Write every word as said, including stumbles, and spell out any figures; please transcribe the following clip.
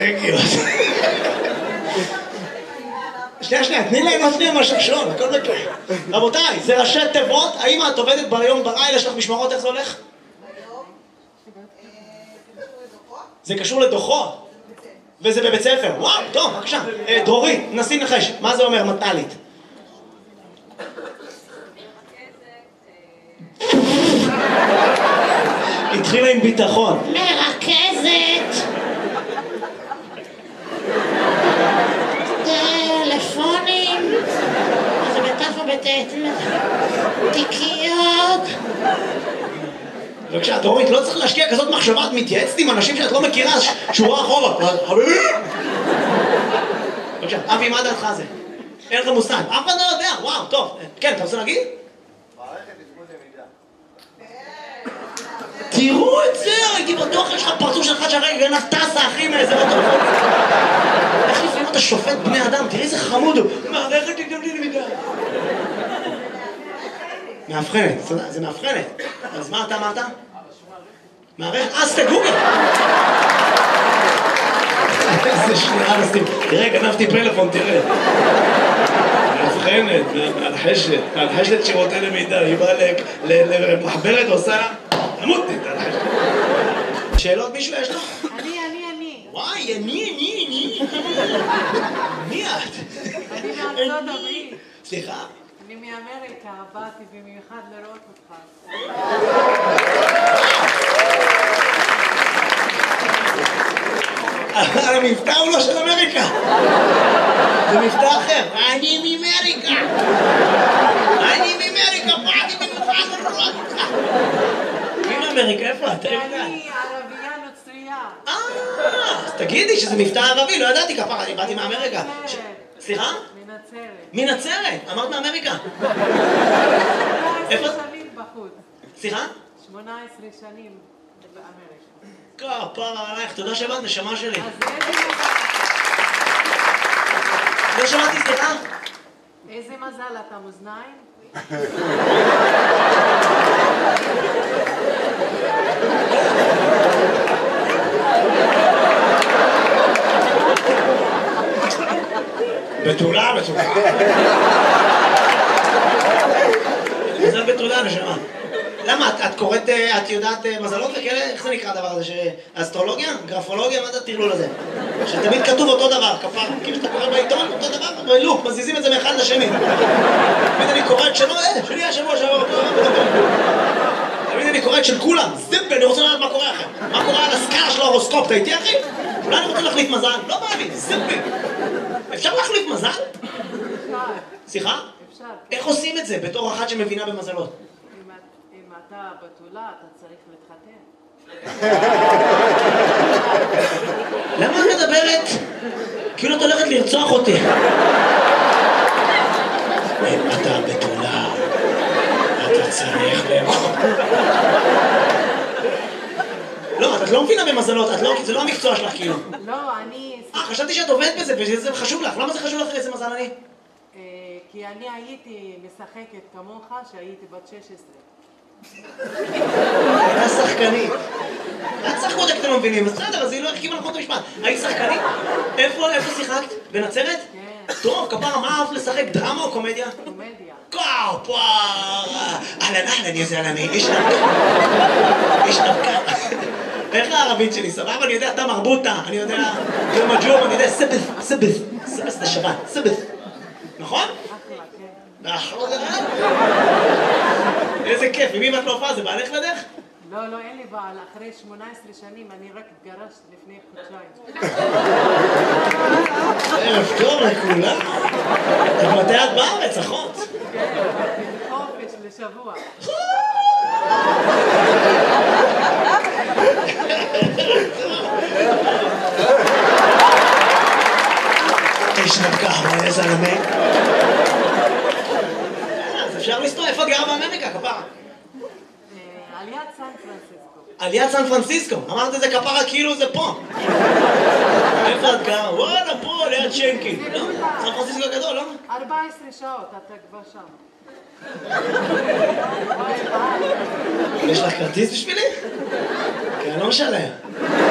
שנייה, שנייה, תני להם להפריע משהו שון, הכל בטוח. רבותיי, זה ראשי תיבות, האם את עובדת ביום בלילה, יש לך משמרות, איך זה הולך? ביום, זה קשור לדוחות. זה קשור לדוחות? וזה בבית ספר, וואו, טוב, בבקשה. דרורית, נסי נחש, מה זה אומר מתנ"לית? התחילה עם ביטחון. מרכזת טלפונים, זה בתף ובטט, תיקיות. בבקשה, דורית, לא צריך להשקיע כזאת מחשבה, את מתייעצת עם אנשים שאת לא מכירה, שורה אחורה. חביבי! בבקשה, אבי, מה דעתך זה? אין לך מושג, אף אחד לא יודע, וואו, טוב. כן, אתה רוצה להגיד? מערכת תפקוד למידה. תראו את זה, הייתי בטוח, יש לך פרצוף שלך שהרגע גנב טסה, אחי, מאיזה בטוח. איך לפעמים אתה שופט בני אדם, תראי איזה חמוד הוא. מערכת תפקוד למידה. מאבחנת, זה מאבחנת. אז מה אתה אמרת? מערכת, אז תגוגל. איזה שנייה נסים. תראה, גנבתי פלאפון, תראה. מאבחנת, מהלחשת, מהלחשת שירותי למידה. היא באה למחברת ועושה... תמותנית, הלחשת. שאלות מישהו יש לו? אני, אני, אני. וואי, אני, אני, אני. מי את? אני מארצות הברית. סליחה? אני מאמריקה, באתי במיוחד לראות אותך. אבל המבטא הוא לא של אמריקה. זה מבטא אחר. אני מאמריקה. אני מאמריקה, באתי במיוחד לראות אותך. מי מאמריקה? איפה את? אני ערבייה נוצרייה. אה, אז תגידי שזה מבטא ערבי, לא ידעתי כפרה, אני באתי מאמריקה. סליחה? מנצרת. מנצרת? אמרת מאמריקה. איפה? שמונה עשרה שנים בחוץ. סליחה? שמונה עשרה שנים באמריקה. כפרה עלייך, תודה שבאת, נשמה שלי. אז איזה מזל. לא שמעתי, סליחה? איזה מזל אתה מאזניים? בתולה, בתולה. מזל בתולה, נשמה. למה? את, את קוראת, את יודעת מזלות וכאלה? איך זה נקרא הדבר הזה? אסטרולוגיה? גרפולוגיה? מה זה הטרלול הזה? שתמיד כתוב אותו דבר, כפר. כאילו שאתה קורא בעיתון, אותו דבר, בלופ, מזיזים את זה מאחד לשני. תמיד אני קורא את שלו, אה, שלי השבוע שעבר. תמיד אני קורא את של כולם. זיפ, אני רוצה לדעת מה קורה אחר. מה קורה על הסקאלה של ההורוסקופ, אתה איתי אחי? אולי אני רוצה להחליף מזל? לא בא לי, זיפי. אפשר להחליף מזל? אפשר. סליחה? אפשר. איך עושים את זה בתור אחת שמבינה במזלות? אם אתה בתולה, אתה צריך להתחתן. למה את מדברת? כאילו את הולכת לרצוח אותי. אם אתה בתולה, אתה צריך לאכול. לא, את לא מבינה במזלות, זה לא המקצוע שלך כאילו. לא, אני... אה, חשבתי שאת עובדת בזה וזה חשוב לך. למה זה חשוב לך איזה מזל אני? כי אני הייתי משחקת כמוך שהייתי בת שש עשרה. הייתה שחקנית. את שחקות איך אתם לא מבינים, בסדר, אז היא לא החכימה נכון את המשפט. היית שחקנית? איפה שיחקת? בנצרת? כן. טוב, כפרה, מה אהבת לשחק? דרמה או קומדיה? קומדיה. כפרה! אהלן אהלן יא זלמי, איש נבקה. איש נבקה. איך הערבית שלי? סבבה? אני יודע, אתה מרבוטה, אני יודע, זה מג'ור, אני יודע, סבס, סבס, סבס זה שבת, סבס. נכון? אחלה, כן. איזה כיף, עם מי את לא הופעה? זה בעלך לדך? לא, לא, אין לי בעל. אחרי שמונה עשרה שנים אני רק התגרשת לפני חודשיים. ערב טוב לכולם. מתי את בארץ, אחות? כן, חופש לשבוע. איש נבקה, מה איזה זלמי? אז אפשר לסתור, איפה את גרה באמריקה, כפרה? על יד סן פרנסיסקו. על יד סן פרנסיסקו, אמרת את זה כפרה כאילו זה פה. איפה את גרה? וואלה, פה, ליד שנקי. לא? סן פרנסיסקו גדול, לא? ארבע עשרה שעות, אתה כבר שם. יש לך כרטיס בשבילי? כי אני לא משלם.